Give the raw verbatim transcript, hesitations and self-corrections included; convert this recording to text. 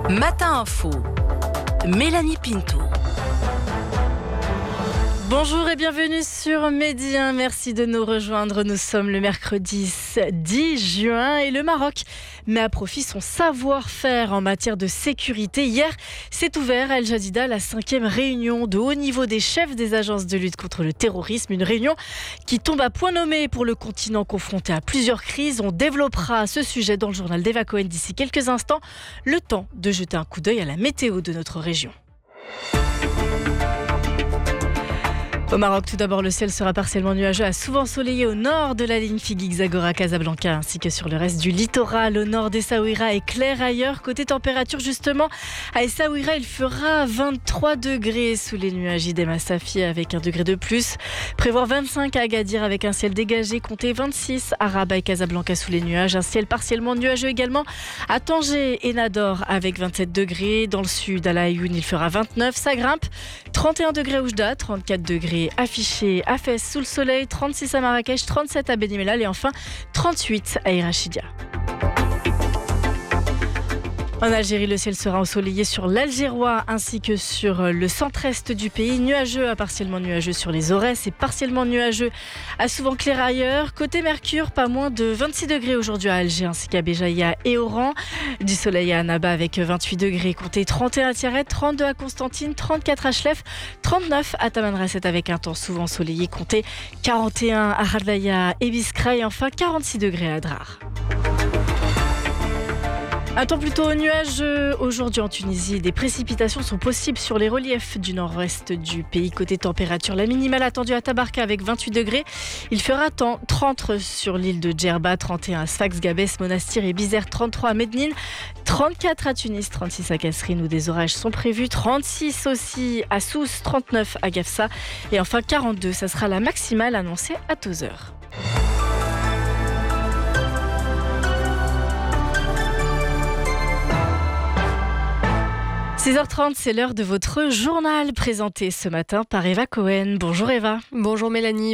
Matin Info, Mélanie Pinto. Bonjour et bienvenue sur Midi un. Merci de nous rejoindre. Nous sommes le mercredi dix juin et le Maroc met à profit son savoir-faire en matière de sécurité. Hier, s'est ouvert à El Jadida la cinquième réunion de haut niveau des chefs des agences de lutte contre le terrorisme. Une réunion qui tombe à point nommé pour le continent confronté à plusieurs crises. On développera ce sujet dans le journal d'Eva Cohen d'ici quelques instants. Le temps de jeter un coup d'œil à la météo de notre région. Au Maroc, tout d'abord, le ciel sera partiellement nuageux à souvent ensoleillé au nord de la ligne Figuig-Zagora-Casablanca ainsi que sur le reste du littoral. Au nord d'Essaouira et clair ailleurs. Côté température, justement, à Essaouira, il fera vingt-trois degrés sous les nuages d'Ema Safi avec un degré de plus. Prévoir vingt-cinq à Agadir avec un ciel dégagé. Comptez vingt-six à Rabat et Casablanca sous les nuages. Un ciel partiellement nuageux également à Tanger et Nador avec vingt-sept degrés. Dans le sud, à La Ayoun, il fera vingt-neuf. Ça grimpe. trente et un degrés à Oujda, trente-quatre degrés affiché à Fès sous le soleil, trente-six à Marrakech, trente-sept à Beni Mellal et enfin trente-huit à Irachidia. En Algérie, le ciel sera ensoleillé sur l'Algérois ainsi que sur le centre-est du pays. Nuageux à partiellement nuageux sur les Aurès et partiellement nuageux à souvent clair ailleurs. Côté Mercure, pas moins de vingt-six degrés aujourd'hui à Alger ainsi qu'à Béjaïa et Oran. Du soleil à Annaba avec vingt-huit degrés. Comptez trente et un à Tiaret, trente-deux à Constantine, trente-quatre à Chlef, trente-neuf à Tamanrasset avec un temps souvent ensoleillé. Comptez quarante et un à Hadlaya et Biskra et enfin quarante-six degrés à Adrar. Un temps plutôt nuageux aujourd'hui en Tunisie. Des précipitations sont possibles sur les reliefs du nord-ouest du pays. Côté température, la minimale attendue à Tabarka avec vingt-huit degrés. Il fera trente sur l'île de Djerba, trente et un à Sfax, Gabès, Monastir et Bizerte, trente-trois à Mednine, trente-quatre à Tunis, trente-six à Kasserine où des orages sont prévus, trente-six aussi à Sousse, trente-neuf à Gafsa et enfin quarante-deux. Ça sera la maximale annoncée à Tozeur. six heures trente, c'est l'heure de votre journal présenté ce matin par Eva Cohen. Bonjour Eva. Bonjour Mélanie.